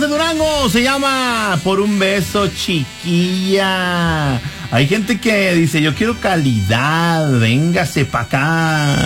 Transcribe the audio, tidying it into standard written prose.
de Durango. Se llama Por un beso, chiquilla. Hay gente que dice, yo quiero calidad, véngase pa' acá.